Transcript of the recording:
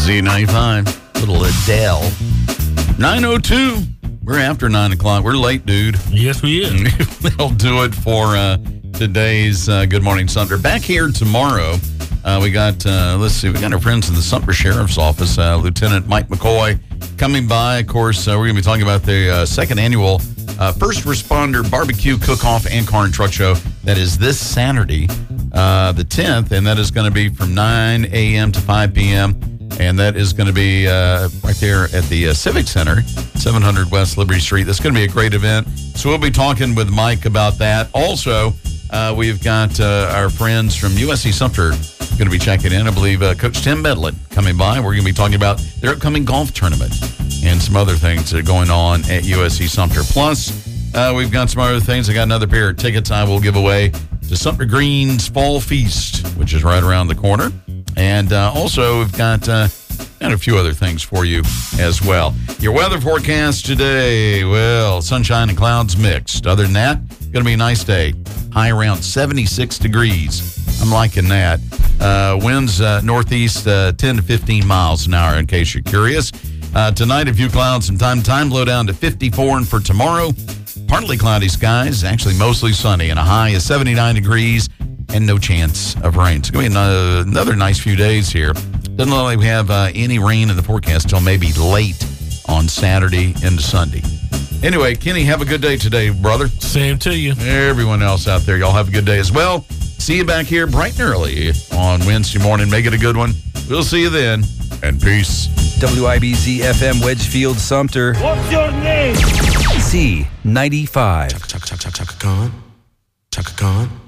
Z95, little Adele. 9:02. We're after 9 o'clock. We're late, dude. Yes, we is. That'll do it for today's Good Morning Sumter. Back here tomorrow. We got, we got our friends in the Sumter Sheriff's Office, Lieutenant Mike McCoy coming by. Of course, we're going to be talking about the second annual First Responder Barbecue Cook-Off and Car and Truck Show. That is this Saturday, the 10th, and that is going to be from 9 a.m. to 5 p.m., and that is going to be right there at the Civic Center, 700 West Liberty Street. That's going to be a great event. So we'll be talking with Mike about that. Also, we've got our friends from USC Sumter going to be checking in. I believe Coach Tim Medlin coming by. We're going to be talking about their upcoming golf tournament and some other things that are going on at USC Sumter. Plus, we've got some other things. I got another pair of tickets I will give away to Sumter Green's Fall Feast, which is right around the corner. And also, we've got a few other things for you as well. Your weather forecast today, well, sunshine and clouds mixed. Other than that, going to be a nice day. High around 76 degrees. I'm liking that. Winds northeast 10 to 15 miles an hour, in case you're curious. Tonight, a few clouds from time to time, low down to 54. And for tomorrow, partly cloudy skies, actually mostly sunny, and a high of 79 degrees and no chance of rain. It's going to be another nice few days here. Doesn't look like we have any rain in the forecast until maybe late on Saturday into Sunday. Anyway, Kenny, have a good day today, brother. Same to you. Everyone else out there, y'all have a good day as well. See you back here bright and early on Wednesday morning. Make it a good one. We'll see you then, and peace. WIBZ FM Wedgefield Sumter. What's your name? C95. Chaka Khan. Chaka Khan.